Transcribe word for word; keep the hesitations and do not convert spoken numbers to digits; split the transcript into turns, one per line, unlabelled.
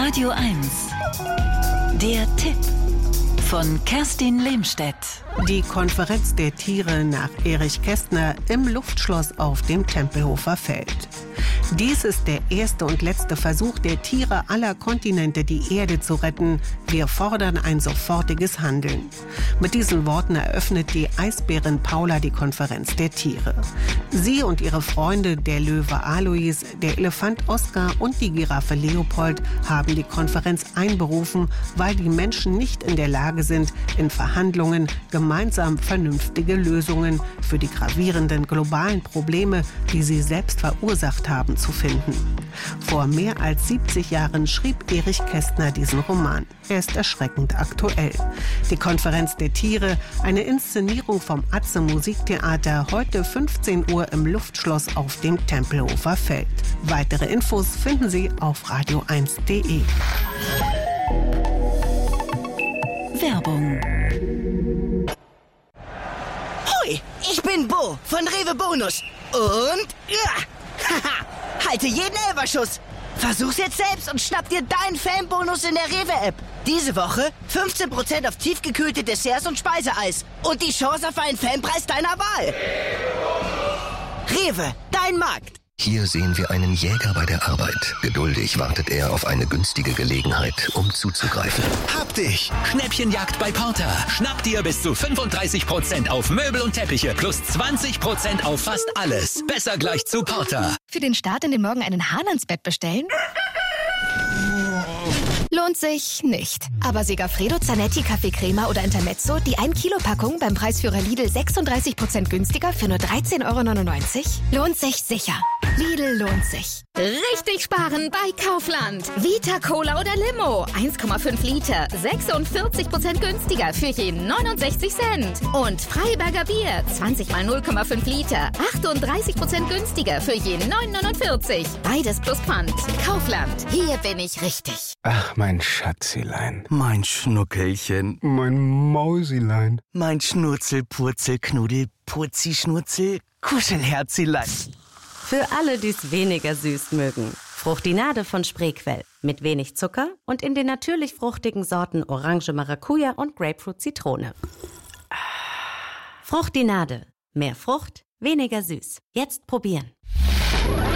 Radio eins. Der Tipp von Kerstin Lehmstedt.
Die Konferenz der Tiere nach Erich Kästner im Luftschloss auf dem Tempelhofer Feld. Dies ist der erste und letzte Versuch der Tiere aller Kontinente, die Erde zu retten. Wir fordern ein sofortiges Handeln. Mit diesen Worten eröffnet die Eisbärin Paula die Konferenz der Tiere. Sie und ihre Freunde, der Löwe Alois, der Elefant Oskar und die Giraffe Leopold, haben die Konferenz einberufen, weil die Menschen nicht in der Lage sind, in Verhandlungen gemeinsam vernünftige Lösungen für die gravierenden globalen Probleme, die sie selbst verursacht haben, zu finden. Vor mehr als siebzig Jahren schrieb Erich Kästner diesen Roman. Er ist erschreckend aktuell. Die Konferenz der Tiere, eine Inszenierung vom Atze Musiktheater, heute fünfzehn Uhr im Luftschloss auf dem Tempelhofer Feld. Weitere Infos finden Sie auf radio eins punkt de.
Werbung.
Hoi, ich bin Bo von Rewe Bonus. Und ja, haha, halte jeden Elferschuss. Versuch's jetzt selbst und schnapp dir deinen Fanbonus in der Rewe-App. Diese Woche fünfzehn Prozent auf tiefgekühlte Desserts und Speiseeis. Und die Chance auf einen Fanpreis deiner Wahl. Rewe, dein Markt.
Hier sehen wir einen Jäger bei der Arbeit. Geduldig wartet er auf eine günstige Gelegenheit, um zuzugreifen.
Hab dich! Schnäppchenjagd bei Porter. Schnapp dir bis zu fünfunddreißig Prozent auf Möbel und Teppiche plus zwanzig Prozent auf fast alles. Besser gleich zu Porter.
Für den Start in den Morgen einen Hahn ans Bett bestellen? Lohnt sich nicht. Aber Segafredo, Zanetti, Kaffee Crema oder Intermezzo, die ein Kilo Packung beim Preisführer Lidl sechsunddreißig Prozent günstiger für nur dreizehn Euro neunundneunzig? Lohnt sich sicher. Lidl lohnt sich.
Richtig sparen bei Kaufland. Vita Cola oder Limo, eins Komma fünf Liter, sechsundvierzig Prozent günstiger für je neunundsechzig Cent. Und Freiberger Bier, zwanzig mal null Komma fünf Liter, achtunddreißig Prozent günstiger für je neun neunundvierzig. Beides plus Pfand. Kaufland, hier bin ich richtig.
Ach, mein Schatzilein.
Mein Schnuckelchen.
Mein Mausilein.
Mein Schnurzel, Purzel, Knuddel, Purzi, Schnurzel, Kuschelherzilein.
Für alle, die es weniger süß mögen. Fruchtinade von Spreequell. Mit wenig Zucker und in den natürlich fruchtigen Sorten Orange Maracuja und Grapefruit Zitrone. Fruchtinade. Mehr Frucht, weniger süß. Jetzt probieren.